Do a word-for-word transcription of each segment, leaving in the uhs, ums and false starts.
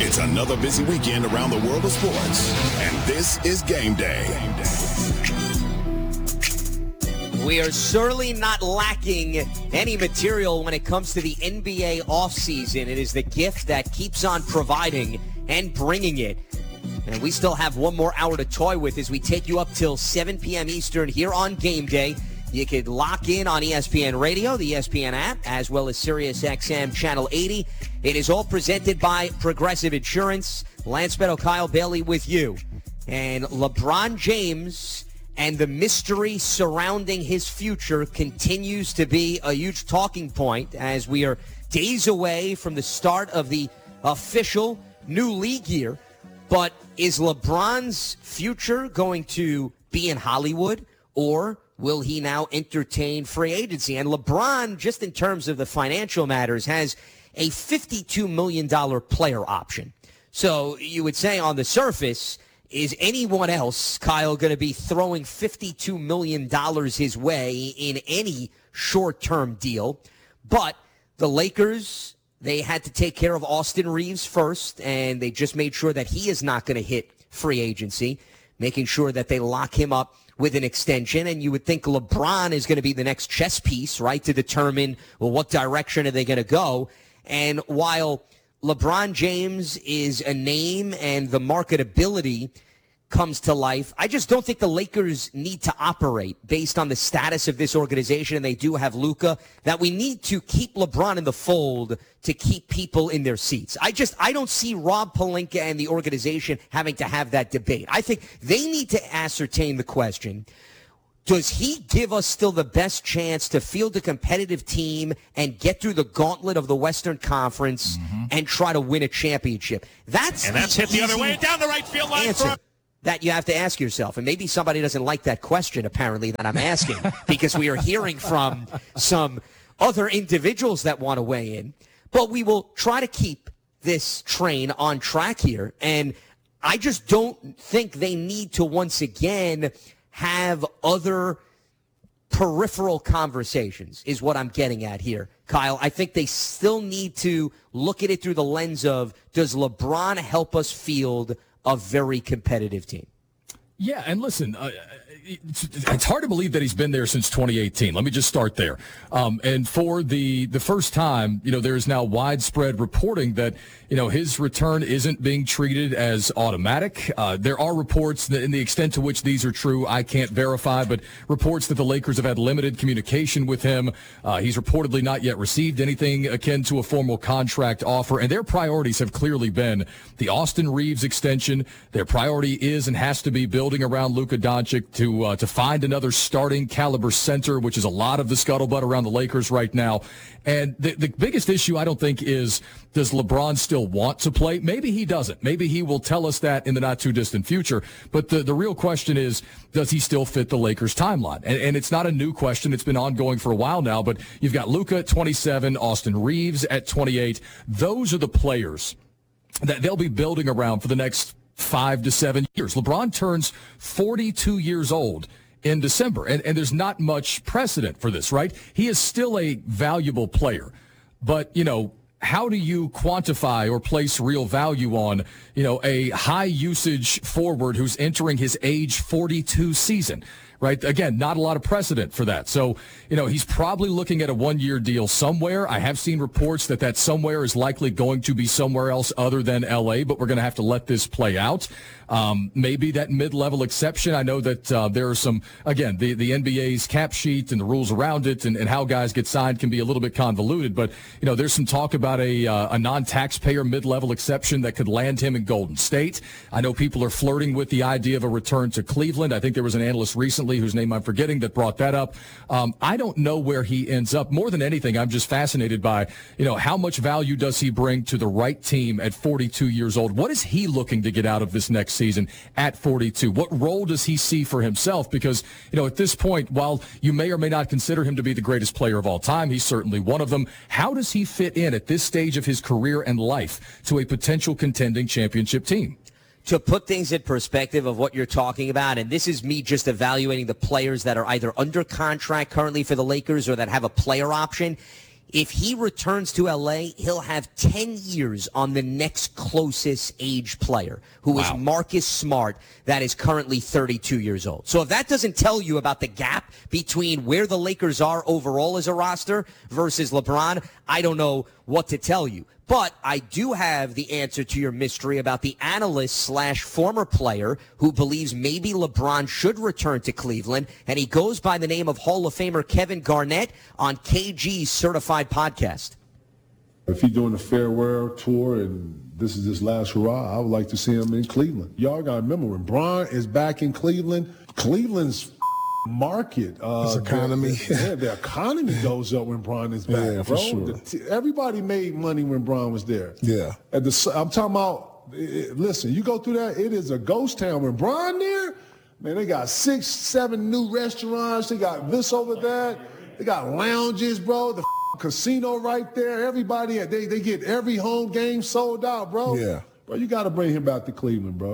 It's another busy weekend around the world of sports, and this is Game Day. We are certainly not lacking any material when it comes to the N B A offseason. It is the gift that keeps on providing and bringing it. And we still have one more hour to toy with as we take you up till seven p.m. Eastern here on Game Day. You could lock in on E S P N Radio, the E S P N app, as well as Sirius X M Channel eighty. It is all presented by Progressive Insurance. Lance Meadow, Kyle Bailey with you. And LeBron James and the mystery surrounding his future continues to be a huge talking point as we are days away from the start of the official new league year. But is LeBron's future going to be in Hollywood, or will he now entertain free agency? And LeBron, just in terms of the financial matters, has a fifty-two million dollars player option. So you would say on the surface, is anyone else, Kyle, going to be throwing fifty-two million dollars his way in any short-term deal? But the Lakers, they had to take care of Austin Reeves first, and they just made sure that he is not going to hit free agency, making sure that they lock him up with an extension. And you would think LeBron is going to be the next chess piece, right, to determine, well, what direction are they going to go? And while LeBron James is a name and the marketability comes to life, I just don't think the Lakers need to operate based on the status of this organization, and they do have Luka, that we need to keep LeBron in the fold to keep people in their seats. I just, I don't see Rob Pelinka and the organization having to have that debate. I think they need to ascertain the question, does he give us still the best chance to field a competitive team and get through the gauntlet of the Western Conference mm-hmm. and try to win a championship? That's and that's hit the other way down the right field line. Answer for- that you have to ask yourself. And maybe somebody doesn't like that question, apparently, that I'm asking, because we are hearing from some other individuals that want to weigh in. But we will try to keep this train on track here. And I just don't think they need to once again have other peripheral conversations is what I'm getting at here, Kyle. I think they still need to look at it through the lens of, does LeBron help us field a very competitive team? Yeah, and listen, uh, it's, it's hard to believe that he's been there since twenty eighteen. Let me just start there. Um, and for the, the first time, you know, there is now widespread reporting that, you know, his return isn't being treated as automatic. Uh, there are reports that, in the extent to which these are true, I can't verify, but reports that the Lakers have had limited communication with him. Uh, he's reportedly not yet received anything akin to a formal contract offer, and their priorities have clearly been the Austin Reeves extension. Their priority is and has to be building around Luka Doncic to uh, to find another starting caliber center, which is a lot of the scuttlebutt around the Lakers right now. And the, the biggest issue, I don't think, is, does LeBron still want to play? Maybe he doesn't. Maybe he will tell us that in the not-too-distant future. But the, the real question is, does he still fit the Lakers' timeline? And, and it's not a new question. It's been ongoing for a while now. But you've got Luka at twenty-seven, Austin Reeves at twenty-eight. Those are the players that they'll be building around for the next five to seven years. LeBron turns forty-two years old in December, and, and there's not much precedent for this, right? He is still a valuable player, but, you know, how do you quantify or place real value on, you know, a high usage forward who's entering his age forty-two season? Right? Again, not a lot of precedent for that. So, you know, he's probably looking at a one-year deal somewhere. I have seen reports that that somewhere is likely going to be somewhere else other than L A, but we're going to have to let this play out. Um, maybe that mid-level exception. I know that uh, there are some, again, the, the N B A's cap sheet and the rules around it and, and how guys get signed can be a little bit convoluted. But, you know, there's some talk about a, uh, a non-taxpayer mid-level exception that could land him in Golden State. I know people are flirting with the idea of a return to Cleveland. I think there was an analyst recently whose name I'm forgetting that brought that up. Um, I don't know where he ends up. More than anything, I'm just fascinated by, you know, how much value does he bring to the right team at forty-two years old? What is he looking to get out of this next season at forty-two? What role does he see for himself? Because, you know, at this point, while you may or may not consider him to be the greatest player of all time, he's certainly one of them. How does he fit in at this stage of his career and life to a potential contending championship team? To put things in perspective of what you're talking about, and this is me just evaluating the players that are either under contract currently for the Lakers or that have a player option, If he returns to L A, he'll have ten years on the next closest age player, who wow. is Marcus Smart, that is currently thirty-two years old. So if that doesn't tell you about the gap between where the Lakers are overall as a roster versus LeBron, I don't know what to tell you. But I do have the answer to your mystery about the analyst slash former player who believes maybe LeBron should return to Cleveland, and he goes by the name of Hall of Famer Kevin Garnett on K G's Certified Podcast. If he's doing a farewell tour and this is his last hurrah, I would like to see him in Cleveland. Y'all got to remember, when Bron is back in Cleveland, Cleveland's market, uh, His economy. Their, their, their economy goes up when Bron is back, yeah, bro. For sure. The, everybody made money when Bron was there. Yeah. At the, I'm talking about, it, listen, you go through that, it is a ghost town. When Bron there, man, they got six, seven new restaurants. They got this over that. They got lounges, bro. The casino right there. Everybody, they, they get every home game sold out, bro. Yeah. Bro, you got to bring him back to Cleveland, bro.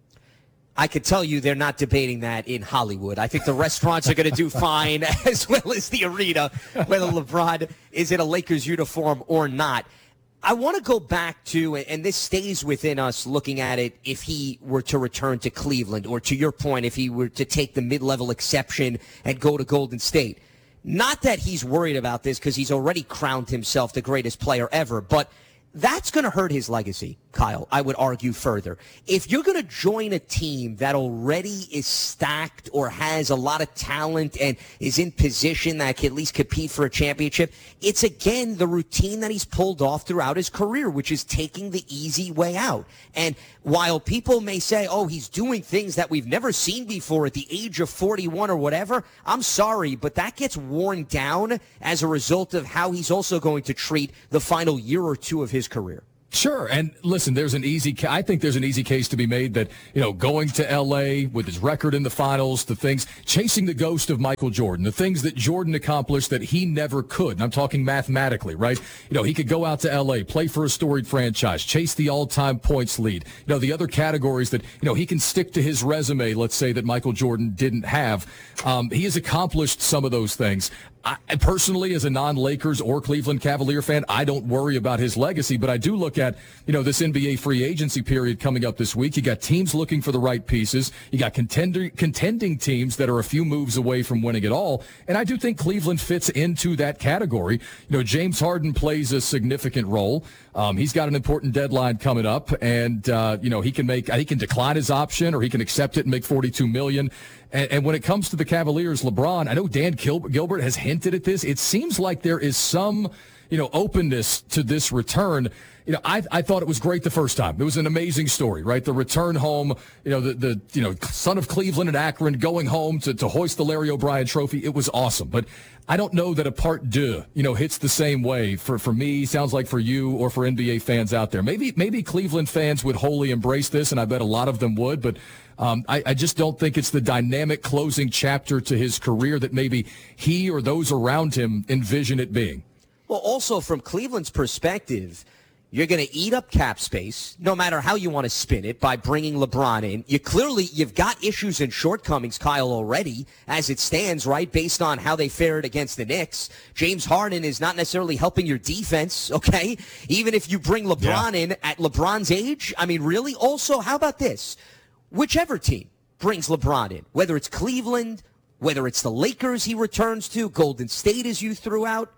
I could tell you they're not debating that in Hollywood. I think the restaurants are going to do fine, as well as the arena, whether LeBron is in a Lakers uniform or not. I want to go back to, and this stays within us looking at it, if he were to return to Cleveland, or to your point, if he were to take the mid-level exception and go to Golden State. Not that he's worried about this, because he's already crowned himself the greatest player ever, but that's going to hurt his legacy, Kyle, I would argue further. If you're going to join a team that already is stacked or has a lot of talent and is in position that can at least compete for a championship, it's, again, the routine that he's pulled off throughout his career, which is taking the easy way out. And while people may say, oh, he's doing things that we've never seen before at the age of forty-one or whatever, I'm sorry, but that gets worn down as a result of how he's also going to treat the final year or two of his career. Sure. And listen, there's an easy, ca- I think there's an easy case to be made that, you know, going to L A with his record in the finals, the things, chasing the ghost of Michael Jordan, the things that Jordan accomplished that he never could. And I'm talking mathematically, right? You know, he could go out to L A, play for a storied franchise, chase the all-time points lead. You know, the other categories that, you know, he can stick to his resume, let's say, that Michael Jordan didn't have. Um, he has accomplished some of those things. I, personally, as a non-Lakers or Cleveland Cavalier fan, I don't worry about his legacy, but I do look at, you know, this N B A free agency period coming up this week. You got teams looking for the right pieces. You got contender, contending teams that are a few moves away from winning it all, and I do think Cleveland fits into that category. You know, James Harden plays a significant role. Um, he's got an important deadline coming up, and, uh, you know, he can make, he can decline his option or he can accept it and make forty-two million dollars. And, and when it comes to the Cavaliers, LeBron, I know Dan Gil- Gilbert has hinted at this. It seems like there is some, you know, openness to this return. You know, I, I thought it was great the first time. It was an amazing story, right? The return home, you know, the, the you know, son of Cleveland and Akron going home to, to hoist the Larry O'Brien trophy. It was awesome. But I don't know that a part deux, you know, hits the same way for, for me, sounds like for you or for N B A fans out there. Maybe, maybe Cleveland fans would wholly embrace this, and I bet a lot of them would, but Um, I, I just don't think it's the dynamic closing chapter to his career that maybe he or those around him envision it being. Well, also from Cleveland's perspective, you're going to eat up cap space, no matter how you want to spin it, by bringing LeBron in. You clearly, you've got issues and shortcomings, Kyle, already, as it stands, right, based on how they fared against the Knicks. James Harden is not necessarily helping your defense, okay? Even if you bring LeBron yeah. in at LeBron's age, I mean, really? Also, how about this? Whichever team brings LeBron in, whether it's Cleveland, whether it's the Lakers he returns to, Golden State as you threw out,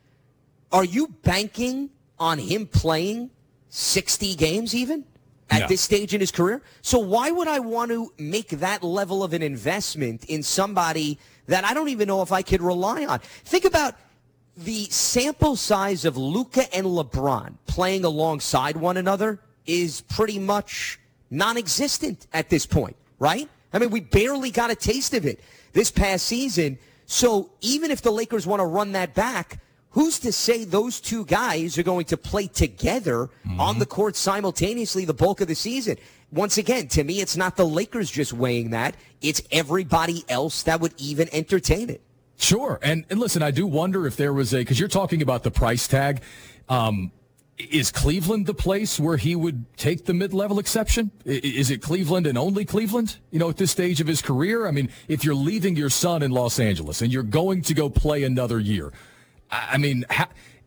are you banking on him playing sixty games even at no. this stage in his career? So why would I want to make that level of an investment in somebody that I don't even know if I could rely on? Think about the sample size of Luka and LeBron playing alongside one another is pretty much non-existent at this point, right? I mean, we barely got a taste of it this past season. So even if the Lakers want to run that back, who's to say those two guys are going to play together mm-hmm. on the court simultaneously the bulk of the season? Once again, to me, it's not the Lakers just weighing that. It's everybody else that would even entertain it. Sure. And, and listen, I do wonder if there was a, because you're talking about the price tag, um, is Cleveland the place where he would take the mid-level exception? Is it Cleveland and only Cleveland, you know, at this stage of his career? I mean, if you're leaving your son in Los Angeles and you're going to go play another year, I mean,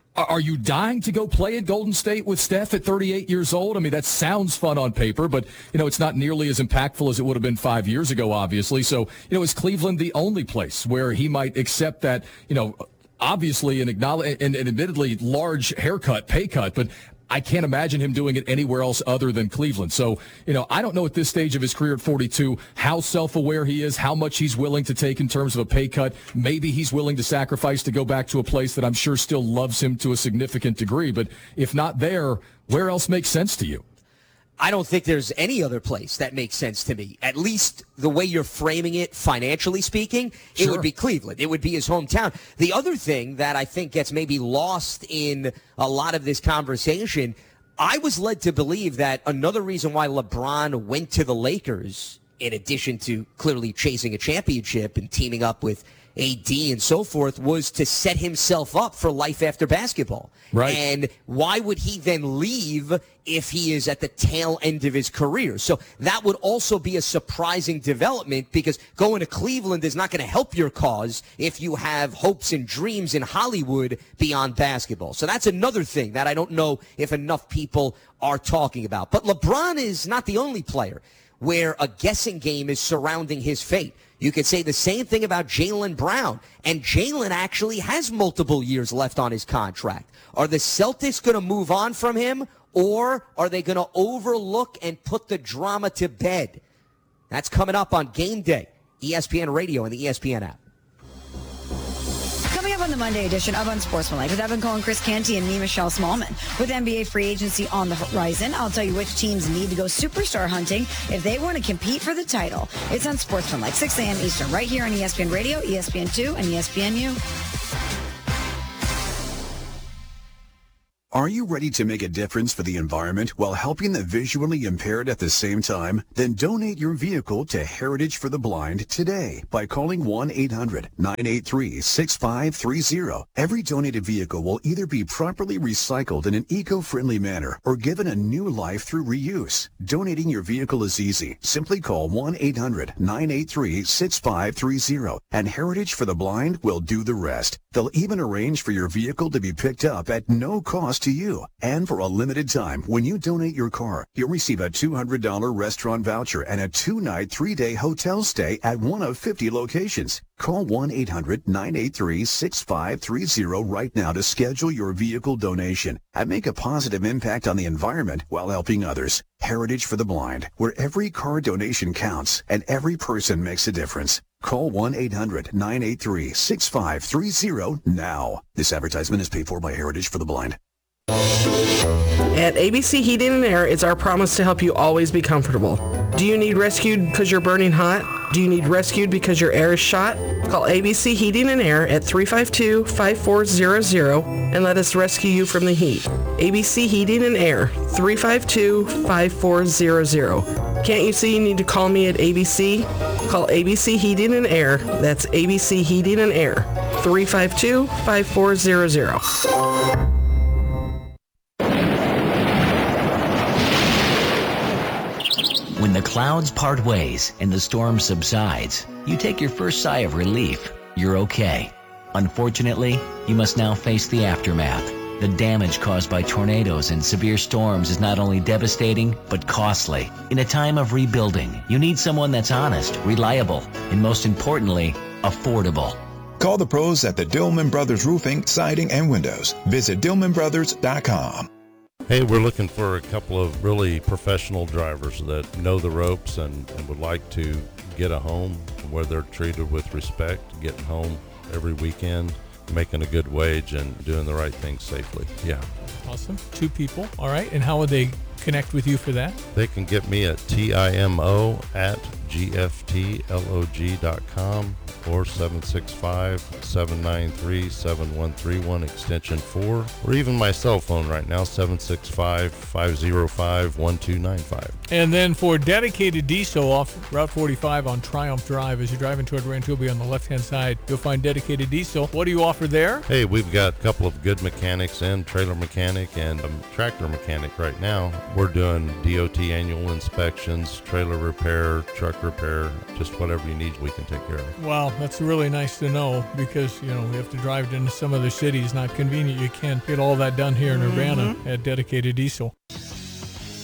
Are you dying to go play at Golden State with Steph at thirty-eight years old? I mean, that sounds fun on paper, but, you know, it's not nearly as impactful as it would have been five years ago, obviously. So, you know, is Cleveland the only place where he might accept that, you know, obviously an acknowledge and, and admittedly large haircut, pay cut, but I can't imagine him doing it anywhere else other than Cleveland. So, you know, I don't know at this stage of his career at forty-two how self-aware he is, how much he's willing to take in terms of a pay cut. Maybe he's willing to sacrifice to go back to a place that I'm sure still loves him to a significant degree. But if not there, where else makes sense to you? I don't think there's any other place that makes sense to me. At least the way you're framing it, financially speaking, it Sure. would be Cleveland. It would be his hometown. The other thing that I think gets maybe lost in a lot of this conversation, I was led to believe that another reason why LeBron went to the Lakers, in addition to clearly chasing a championship and teaming up with A D and so forth, was to set himself up for life after basketball. Right. And why would he then leave if he is at the tail end of his career? So that would also be a surprising development, because going to Cleveland is not going to help your cause if you have hopes and dreams in Hollywood beyond basketball. So that's another thing that I don't know if enough people are talking about. But LeBron is not the only player where a guessing game is surrounding his fate. You could say the same thing about Jaylen Brown, and Jaylen actually has multiple years left on his contract. Are the Celtics going to move on from him, or are they going to overlook and put the drama to bed? That's coming up on Game Day, E S P N Radio and the E S P N app. Coming up on the Monday edition of Unsportsmanlike with Evan Cohen, Chris Canty, and me, Michelle Smallman. With N B A free agency on the horizon, I'll tell you which teams need to go superstar hunting if they want to compete for the title. It's Unsportsmanlike, six a.m. Eastern, right here on E S P N Radio, E S P N two, and E S P N U. Are you ready to make a difference for the environment while helping the visually impaired at the same time? Then donate your vehicle to Heritage for the Blind today by calling one eight hundred nine eight three six five three zero. Every donated vehicle will either be properly recycled in an eco-friendly manner or given a new life through reuse. Donating your vehicle is easy. Simply call one eight hundred nine eight three six five three zero and Heritage for the Blind will do the rest. They'll even arrange for your vehicle to be picked up at no cost to you. And for a limited time, when you donate your car, you'll receive a two hundred dollars restaurant voucher and a two-night, three-day hotel stay at one of fifty locations. Call one eight hundred nine eight three six five three zero right now to schedule your vehicle donation and make a positive impact on the environment while helping others. Heritage for the Blind, where every car donation counts and every person makes a difference. Call one eight hundred nine eight three six five three zero now. This advertisement is paid for by Heritage for the Blind. At A B C Heating and Air, it's our promise to help you always be comfortable. Do you need rescued because you're burning hot? Do you need rescued because your air is shot? Call A B C Heating and Air at three five two, five four zero zero and let us rescue you from the heat. A B C Heating and Air, three five two, five four zero zero. Can't you see you need to call me at A B C? Call A B C Heating and Air. That's A B C Heating and Air, three five two, five four zero zero. When the clouds part ways and the storm subsides, you take your first sigh of relief. You're okay. Unfortunately, you must now face the aftermath. The damage caused by tornadoes and severe storms is not only devastating, but costly. In a time of rebuilding, you need someone that's honest, reliable, and most importantly, affordable. Call the pros at the Dillman Brothers Roofing, Siding, and Windows. Visit Dillman Brothers dot com. Hey, we're looking for a couple of really professional drivers that know the ropes and, and would like to get a home where they're treated with respect, getting home every weekend, making a good wage, and doing the right thing safely. Yeah. Awesome. Two people. All right. And how would they connect with you for that? They can get me at timo at g f t log dot com or seven six five, seven nine three, seven one three one extension four, or even my cell phone right now, seven six five, five zero five, one two nine five. And then for dedicated diesel off Route forty-five on Triumph Drive, as you're driving toward Rantoul on the left-hand side, you'll find dedicated diesel. What do you offer there? Hey, we've got a couple of good mechanics in, trailer mechanic and a tractor mechanic right now. We're doing D O T annual inspections, trailer repair, truck repair, just whatever you need, we can take care of. Wow, that's really nice to know because, you know, we have to drive into some other cities. Not convenient. You can't get all that done here in Urbana Mm-hmm. at Dedicated Diesel.